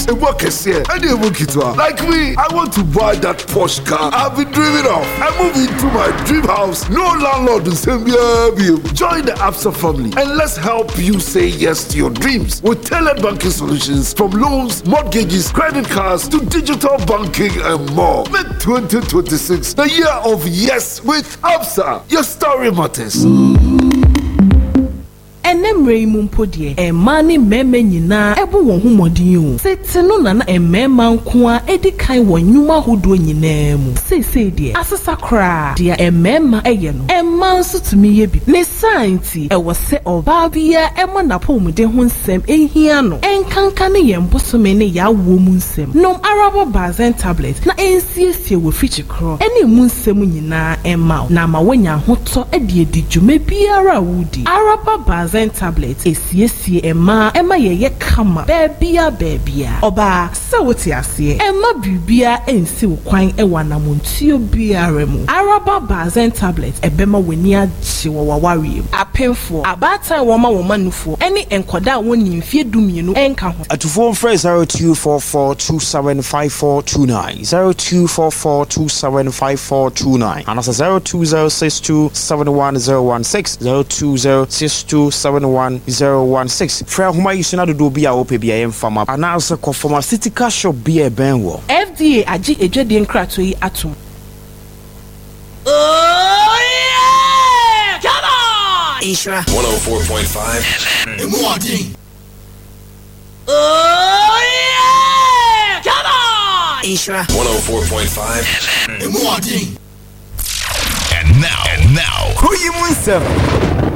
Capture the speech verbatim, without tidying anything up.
A work is here. I need a work it Like me, I want to buy that Porsche car I've been dreaming of. I move into my dream house. No landlord will send me a bill. Join the Absa family and let's help you say yes to your dreams with tailored banking solutions from loans, mortgages, credit cards to digital banking and more. Make twenty twenty-six the year of yes with Absa. Your story matters. Enemre mumpodie e mani meme nyina ebu won humodin o setinu na na emema nko a edikan won nyuma hodo nyina mu sese de asesa kra de emema eye no emma nso tumi ye bi ne science e wo se oba bia ema na pomde ho nsem ehia no enkanka ne ye mbosome ne ya wo mu nsem nom arabo bazen tablet na ensiesie wo fichi kro ene mu nsem nyina emma na ma wonya hoto e de di dwuma biara wudi arabo bazen tablet esiesie ema ema ye kama bebia bebia oba se woti ase ema bibia ensi kwan e wanamontio biara mu araba bazen tablet ebema weni agye wo waware apemfo abatan wo ma wo manufo ene enkoda woni mfie dumienu enka ho atufo mfre zero two four four two seven five four two nine zero two four four two seven five four two nine and also zero two zero six two seven one zero one six zero two zero six two seven one zero one six. Fra homa yisuna do bia ope bia emfama announce ko pharmaceutical shop bia ben wo F D A agi edwede nkrato yi atom. Oh yeah! Come on! Isra one oh four point five. Emwadi. Oh yeah! Come on! Isra one oh four point five. Emwadi. And now, and now, who you want?